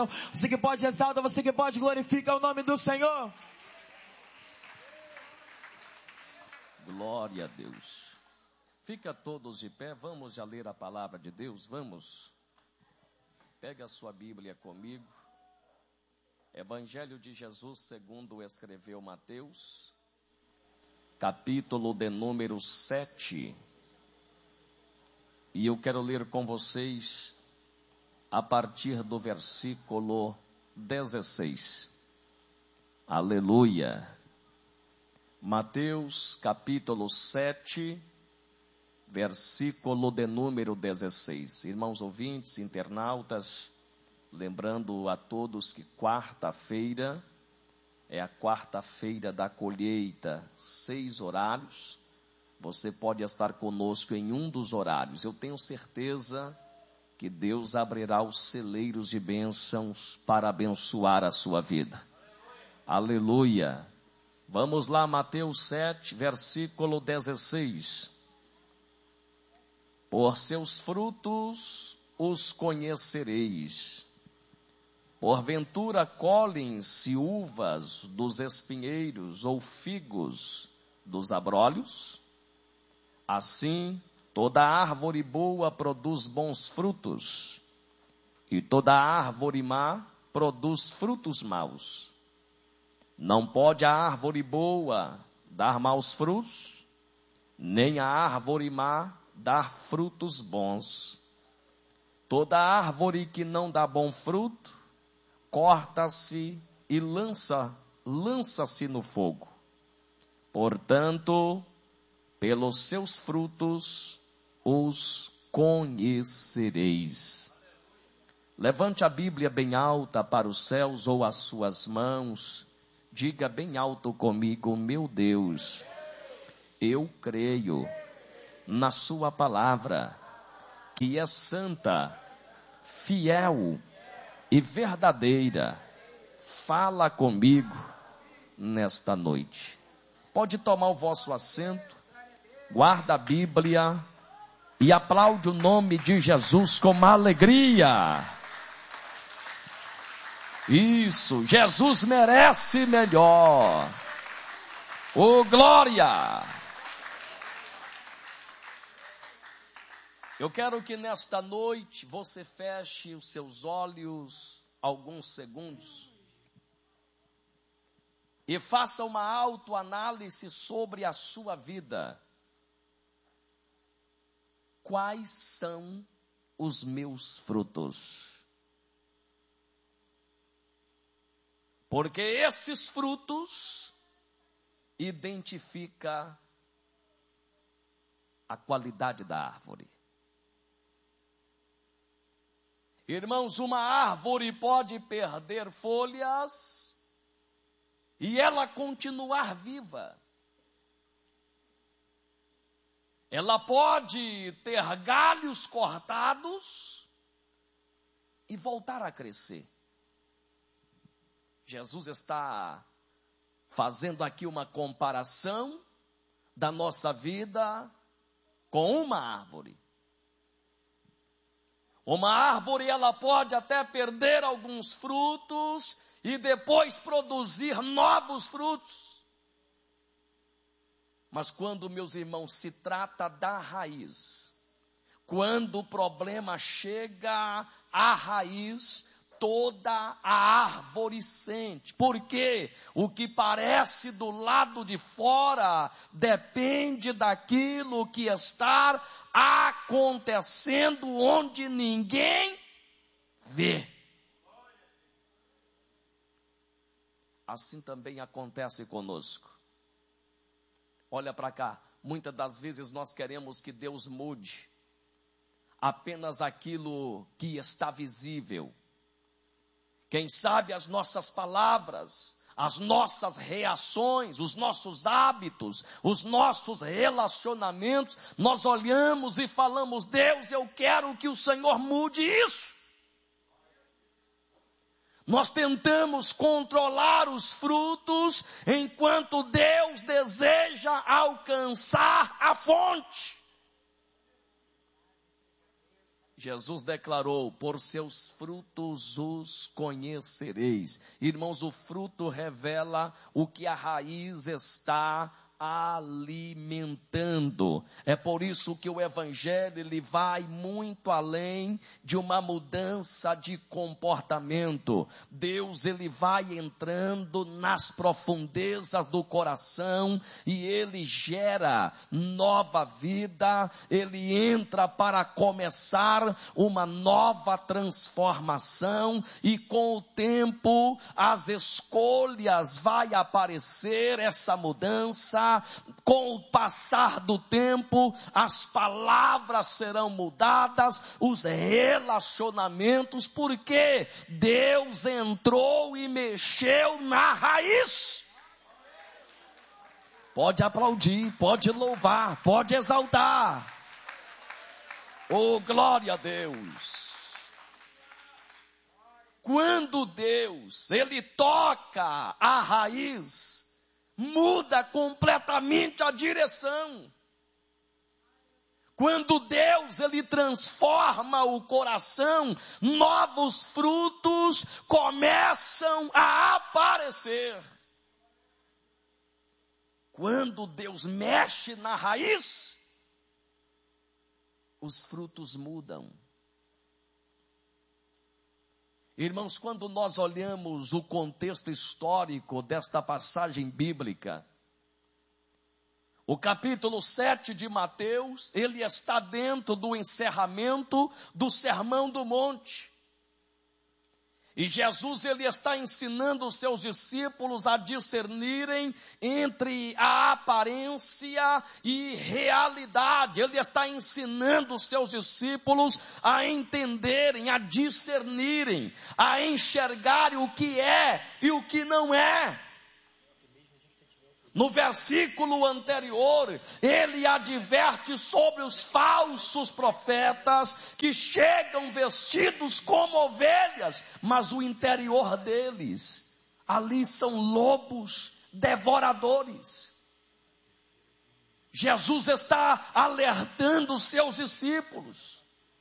Senhor. Você que pode exalta, você que pode glorifica o nome do Senhor. Glória a Deus. Fica todos de pé, vamos já ler a palavra de Deus, vamos. Pega a sua Bíblia comigo. Evangelho de Jesus segundo escreveu Mateus, capítulo de número 7. E eu quero ler com vocês a partir do versículo 16. Aleluia. Mateus capítulo 7, versículo de número 16. Irmãos ouvintes, internautas, lembrando a todos que quarta-feira é a quarta-feira da colheita, 6 horários. Você pode estar conosco em um dos horários. Eu tenho certeza que Deus abrirá os celeiros de bênçãos para abençoar a sua vida. Aleluia. Vamos lá, Mateus 7, versículo 16. Por seus frutos os conhecereis. Porventura colhem-se uvas dos espinheiros ou figos dos abrolhos? Assim, toda árvore boa produz bons frutos, e toda árvore má produz frutos maus. Não pode a árvore boa dar maus frutos, nem a árvore má dar frutos bons. Toda árvore que não dá bom fruto, corta-se e lança-se no fogo. Portanto, pelos seus frutos os conhecereis. Levante a Bíblia bem alta para os céus ou as suas mãos. Diga bem alto comigo: meu Deus, eu creio na sua palavra, que é santa, fiel e verdadeira. Fala comigo nesta noite. Pode tomar o vosso assento, guarda a Bíblia e aplaude o nome de Jesus com alegria. Isso, Jesus merece melhor. Oh, glória! Eu quero que nesta noite você feche os seus olhos alguns segundos e faça uma autoanálise sobre a sua vida. Quais são os meus frutos? Porque esses frutos identificam a qualidade da árvore. Irmãos, uma árvore pode perder folhas e ela continuar viva. Ela pode ter galhos cortados e voltar a crescer. Jesus está fazendo aqui uma comparação da nossa vida com uma árvore. Uma árvore, ela pode até perder alguns frutos e depois produzir novos frutos. Mas quando, meus irmãos, se trata da raiz, quando o problema chega à raiz, toda a árvore sente. Porque o que parece do lado de fora depende daquilo que está acontecendo onde ninguém vê. Assim também acontece conosco. Olha para cá, muitas das vezes nós queremos que Deus mude apenas aquilo que está visível. Quem sabe as nossas palavras, as nossas reações, os nossos hábitos, os nossos relacionamentos, nós olhamos e falamos: Deus, eu quero que o Senhor mude isso. Nós tentamos controlar os frutos, enquanto Deus deseja alcançar a fonte. Jesus declarou: por seus frutos os conhecereis. Irmãos, o fruto revela o que a raiz está alimentando. É por isso que o evangelho ele vai muito além de uma mudança de comportamento. Deus ele vai entrando nas profundezas do coração e ele gera nova vida, ele entra para começar uma nova transformação e com o tempo as escolhas vai aparecer essa mudança. Com o passar do tempo, as palavras serão mudadas, os relacionamentos, porque Deus entrou e mexeu na raiz. Pode aplaudir, pode louvar, pode exaltar. Oh, glória a Deus. Quando Deus, ele toca a raiz, muda completamente a direção. Quando Deus ele transforma o coração, novos frutos começam a aparecer. Quando Deus mexe na raiz, os frutos mudam. Irmãos, quando nós olhamos o contexto histórico desta passagem bíblica, o capítulo 7 de Mateus, ele está dentro do encerramento do Sermão do Monte. E Jesus ele está ensinando os seus discípulos a discernirem entre a aparência e realidade. Ele está ensinando os seus discípulos a entenderem, a discernirem, a enxergarem o que é e o que não é. No versículo anterior, ele adverte sobre os falsos profetas que chegam vestidos como ovelhas, mas o interior deles, ali são lobos devoradores. Jesus está alertando os seus discípulos.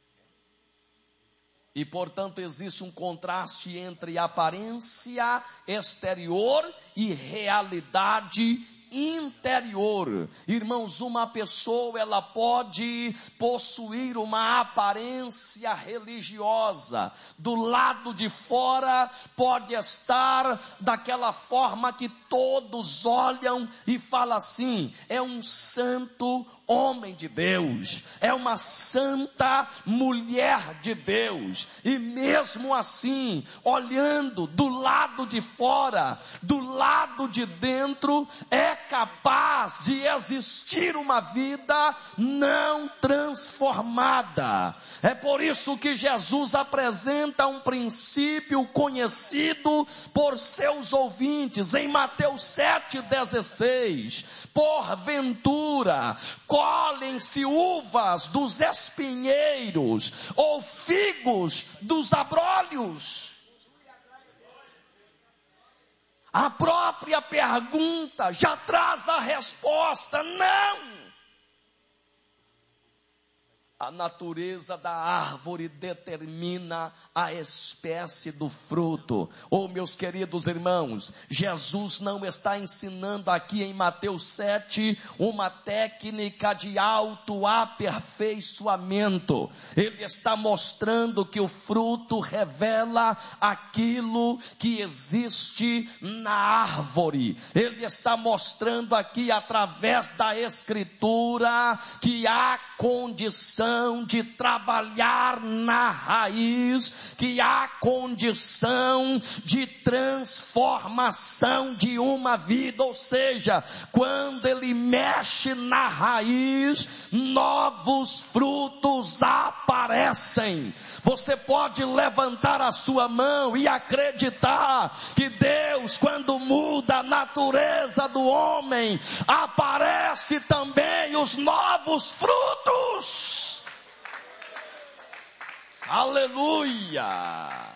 E, portanto, existe um contraste entre aparência exterior e realidade interior. Irmãos, uma pessoa, ela pode possuir uma aparência religiosa. Do lado de fora, pode estar daquela forma que todos olham e falam assim: é um santo homem de Deus, é uma santa mulher de Deus. E mesmo assim, olhando do lado de fora, do lado de dentro, é capaz de existir uma vida não transformada. É por isso que Jesus apresenta um princípio conhecido por seus ouvintes em Mateus 7,16. Porventura, colhem-se uvas dos espinheiros ou figos dos abrolhos? A própria pergunta já traz a resposta: não. A natureza da árvore determina a espécie do fruto. Oh, meus queridos irmãos, Jesus não está ensinando aqui em Mateus 7 uma técnica de autoaperfeiçoamento. Ele está mostrando que o fruto revela aquilo que existe na árvore. Ele está mostrando aqui através da Escritura que há condição de trabalhar na raiz, que há condição de transformação de uma vida. Ou seja, quando ele mexe na raiz, novos frutos aparecem. Você pode levantar a sua mão e acreditar que Deus, quando muda a natureza do homem, aparece também os novos frutos. Aleluia!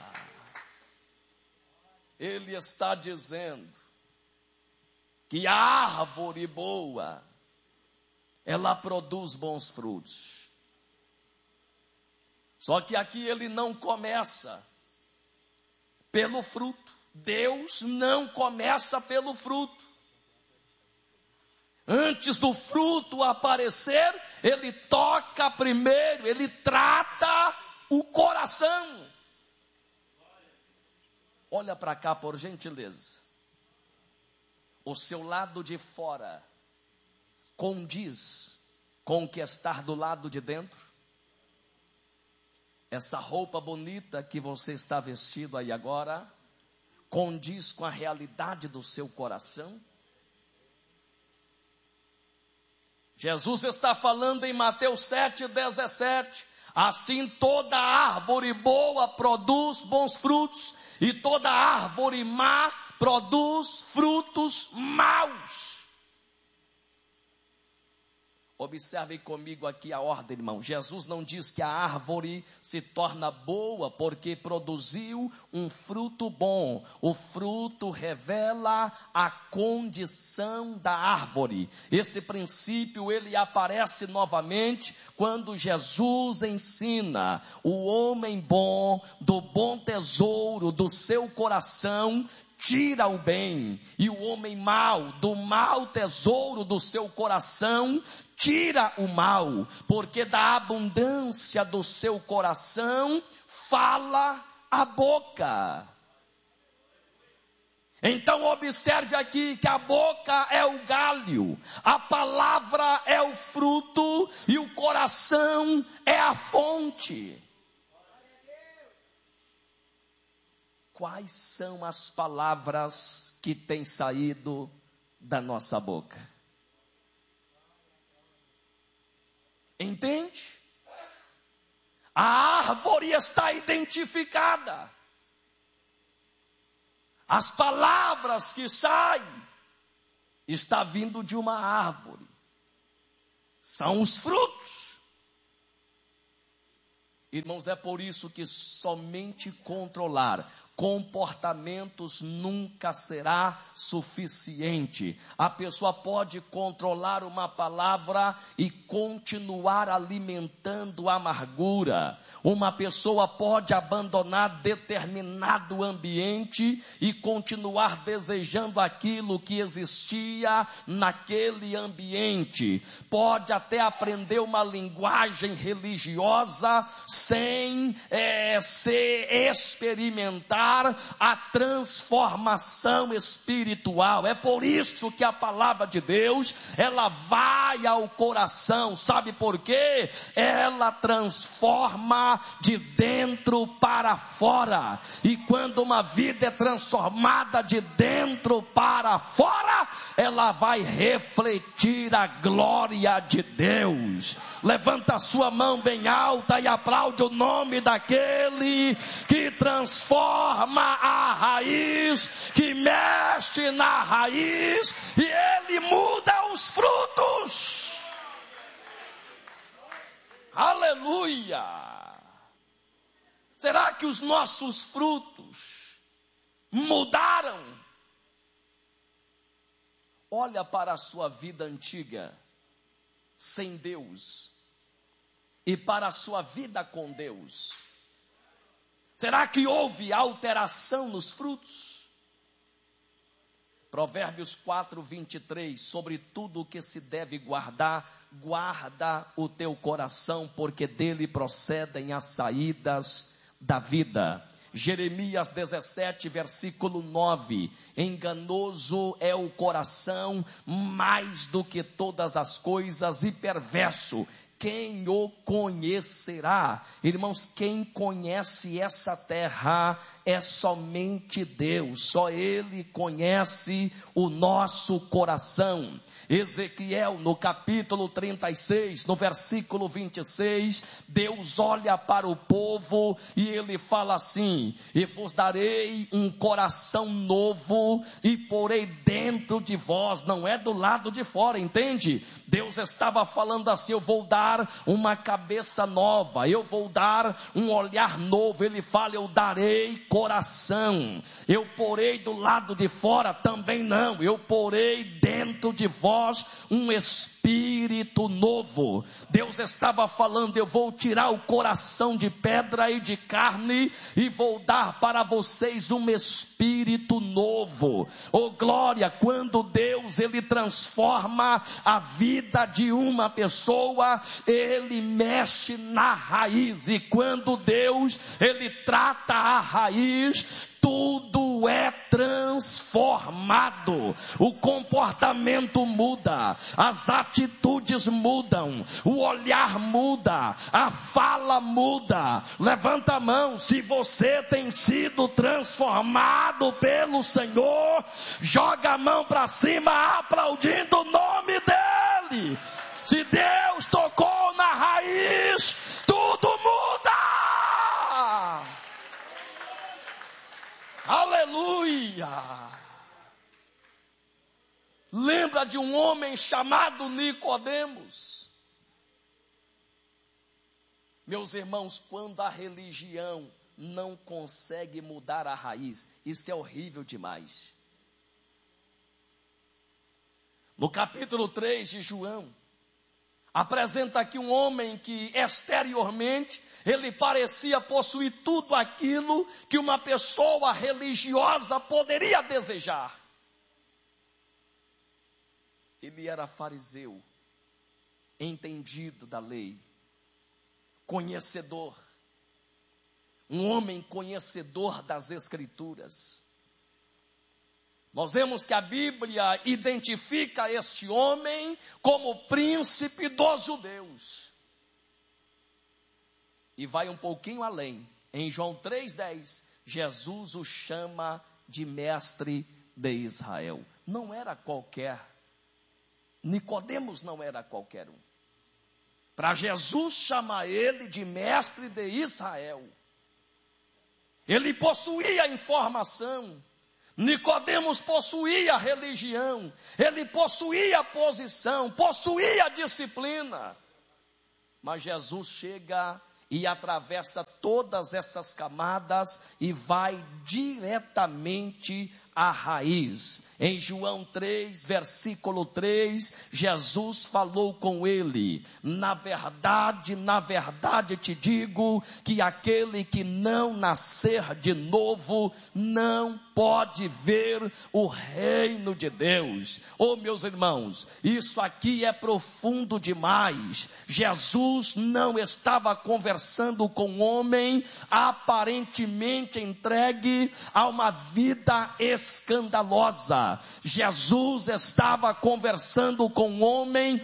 Ele está dizendo que a árvore boa, ela produz bons frutos. Só que aqui ele não começa pelo fruto. Deus não começa pelo fruto. Antes do fruto aparecer, ele toca primeiro, ele trata o coração. Olha para cá, por gentileza. O seu lado de fora condiz com o que está do lado de dentro? Essa roupa bonita que você está vestido aí agora, condiz com a realidade do seu coração? Jesus está falando em Mateus 7,17. Assim toda árvore boa produz bons frutos, e toda árvore má produz frutos maus. Observem comigo aqui a ordem, irmão. Jesus não diz que a árvore se torna boa porque produziu um fruto bom. O fruto revela a condição da árvore. Esse princípio, ele aparece novamente quando Jesus ensina: o homem bom, do bom tesouro do seu coração, tira o bem, e o homem mau, do mau tesouro do seu coração, tira o mal, porque da abundância do seu coração fala a boca. Então observe aqui que a boca é o galho, a palavra é o fruto e o coração é a fonte. Quais são as palavras que têm saído da nossa boca? Entende? A árvore está identificada. As palavras que saem está vindo de uma árvore. São os frutos. Irmãos, é por isso que somente controlar comportamentos nunca será suficiente. A pessoa pode controlar uma palavra e continuar alimentando amargura. Uma pessoa pode abandonar determinado ambiente e continuar desejando aquilo que existia naquele ambiente. Pode até aprender uma linguagem religiosa sem se experimentar a transformação espiritual. É por isso que a palavra de Deus, ela vai ao coração. Sabe por quê? Ela transforma de dentro para fora. E quando uma vida é transformada de dentro para fora, ela vai refletir a glória de Deus. Levanta a sua mão bem alta e aplaude o nome daquele que transforma a raiz, que mexe na raiz e ele muda os frutos. Aleluia! Será que os nossos frutos mudaram? Olha para a sua vida antiga sem Deus e para a sua vida com Deus. Será que houve alteração nos frutos? Provérbios 4:23, sobre tudo o que se deve guardar, guarda o teu coração, porque dele procedem as saídas da vida. Jeremias 17, versículo 9, enganoso é o coração mais do que todas as coisas e perverso. Quem o conhecerá? Irmãos, quem conhece essa terra é somente Deus. Só Ele conhece o nosso coração. Ezequiel, no capítulo 36, no versículo 26, Deus olha para o povo e Ele fala assim: e vos darei um coração novo e porei dentro de vós. Não é do lado de fora, entende? Deus estava falando assim: eu vou dar dar uma cabeça nova, eu vou dar um olhar novo. Ele fala, eu darei coração. Eu porei do lado de fora? Também não. Eu porei dentro de vós um espírito novo. Deus estava falando, eu vou tirar o coração de pedra e de carne e vou dar para vocês um espírito novo. Oh glória, quando Deus ele transforma a vida de uma pessoa, ele mexe na raiz. E quando Deus ele trata a raiz, tudo é transformado. O comportamento muda, as atitudes mudam, o olhar muda, a fala muda. Levanta a mão se você tem sido transformado pelo Senhor. Joga a mão para cima aplaudindo o nome dele. Se Deus tocou na raiz, tudo muda. Aleluia! Lembra de um homem chamado Nicodemos? Meus irmãos, quando a religião não consegue mudar a raiz, isso é horrível demais. No capítulo 3 de João, apresenta aqui um homem que exteriormente ele parecia possuir tudo aquilo que uma pessoa religiosa poderia desejar. Ele era fariseu, entendido da lei, conhecedor, um homem conhecedor das Escrituras. Nós vemos que a Bíblia identifica este homem como príncipe dos judeus. E vai um pouquinho além. Em João 3,10, Jesus o chama de mestre de Israel. Não era qualquer. Nicodemos não era qualquer um. Para Jesus chamar ele de mestre de Israel, ele possuía informação. Nicodemos possuía religião, ele possuía posição, possuía disciplina. Mas Jesus chega e atravessa todas essas camadas e vai diretamente à raiz. Em João 3, versículo 3, Jesus falou com ele: na verdade te digo que aquele que não nascer de novo não pode ver o reino de Deus. Oh, meus irmãos, isso aqui é profundo demais. Jesus não estava conversando com um homem aparentemente entregue a uma vida escandalosa. Jesus estava conversando com um homem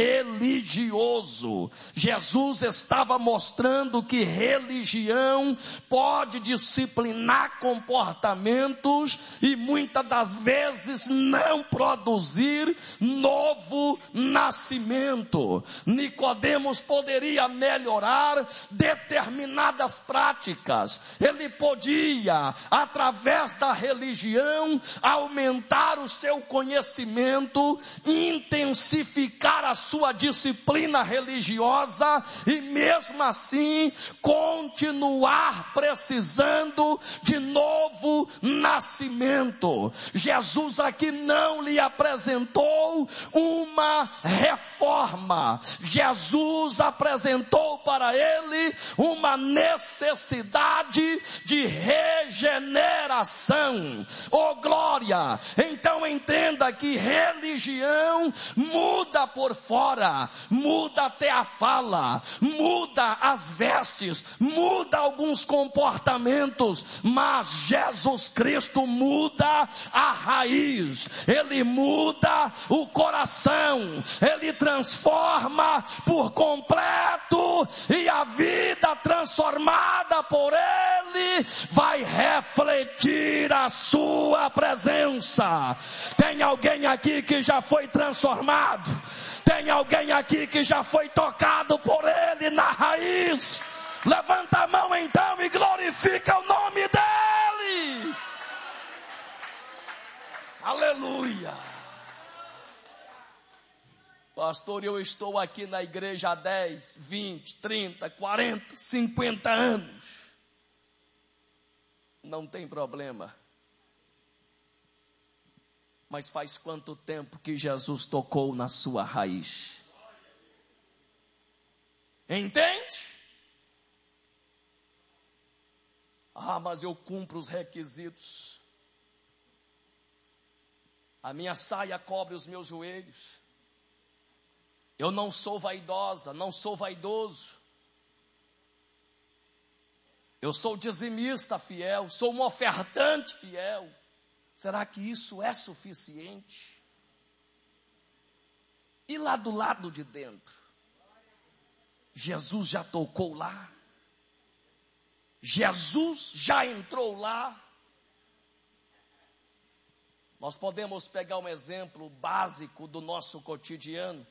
religioso. Jesus estava mostrando que religião pode disciplinar comportamentos e muitas das vezes não produzir novo nascimento. Nicodemos poderia melhorar determinadas práticas. Ele podia, através da religião, aumentar o seu conhecimento, intensificar a sua disciplina religiosa e mesmo assim continuar precisando de novo nascimento. Jesus aqui não lhe apresentou uma reforma. Jesus apresentou para ele uma necessidade de regeneração. Oh glória! Então entenda que religião muda por fora, muda até a fala, muda as vestes, muda alguns comportamentos, mas Jesus Cristo muda a raiz, Ele muda o coração, Ele transforma por completo e a vida transformada por Ele vai refletir a sua presença. Tem alguém aqui que já foi transformado? Tem alguém aqui que já foi tocado por Ele na raiz? Levanta a mão então e glorifica o nome dEle. Aleluia. Pai. Pastor, eu estou aqui na igreja há 10, 20, 30, 40, 50 anos. Não tem problema. Mas faz quanto tempo que Jesus tocou na sua raiz? Entende? Ah, mas eu cumpro os requisitos. A minha saia cobre os meus joelhos. Eu não sou vaidosa, não sou vaidoso. Eu sou dizimista fiel, sou um ofertante fiel. Será que isso é suficiente? E lá do lado de dentro? Jesus já tocou lá? Jesus já entrou lá? Nós podemos pegar um exemplo básico do nosso cotidiano.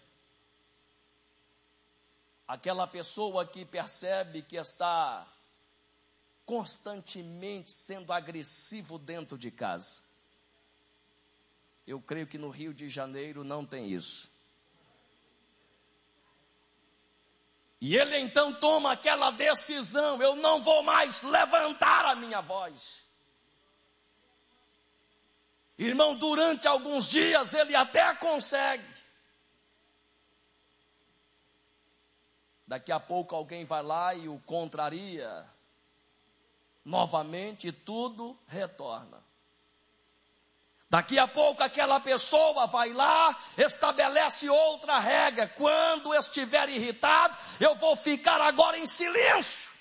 Aquela pessoa que percebe que está constantemente sendo agressivo dentro de casa. Eu creio que no Rio de Janeiro não tem isso. E ele então toma aquela decisão: eu não vou mais levantar a minha voz. Irmão, durante alguns dias ele até consegue. Daqui a pouco alguém vai lá e o contraria. Novamente e tudo retorna. Daqui a pouco aquela pessoa vai lá, estabelece outra regra. Quando eu estiver irritado, eu vou ficar agora em silêncio.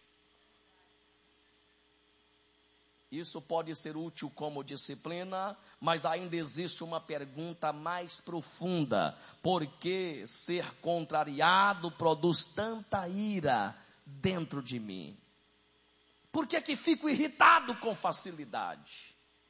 Isso pode ser útil como disciplina, mas ainda existe uma pergunta mais profunda. Por que ser contrariado produz tanta ira dentro de mim? Por que fico irritado com facilidade?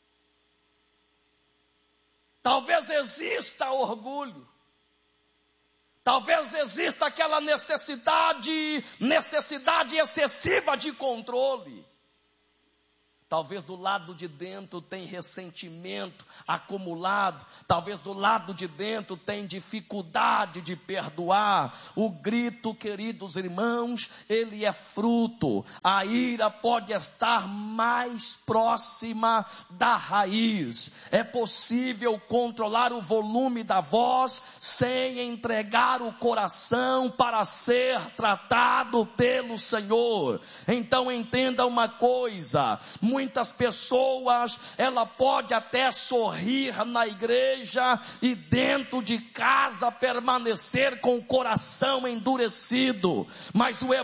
Talvez exista orgulho. Talvez exista aquela necessidade excessiva de controle. Talvez do lado de dentro tem ressentimento acumulado. Talvez do lado de dentro tem dificuldade de perdoar. O grito, queridos irmãos, ele é fruto. A ira pode estar mais próxima da raiz. É possível controlar o volume da voz sem entregar o coração para ser tratado pelo Senhor. Então entenda uma coisa. Muitas pessoas, ela pode até sorrir na igreja e dentro de casa permanecer com o coração endurecido, mas o